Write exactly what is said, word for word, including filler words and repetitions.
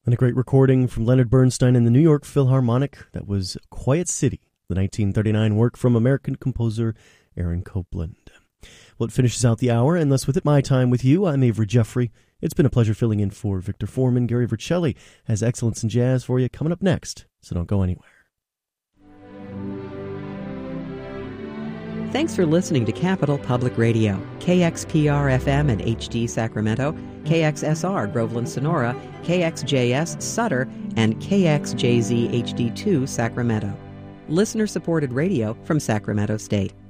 And a great recording from Leonard Bernstein and the New York Philharmonic. That was Quiet City, the nineteen thirty-nine work from American composer Aaron Copland. Well, it finishes out the hour, and thus with it, my time with you. I'm Avery Jeffrey. It's been a pleasure filling in for Victor Foreman. Gary Vercelli has Excellence in Jazz for you coming up next, so don't go anywhere. Thanks for listening to Capital Public Radio, K X P R F M and H D Sacramento, K X S R Groveland Sonora, K X J S Sutter, and K X J Z H D two Sacramento. Listener-supported radio from Sacramento State.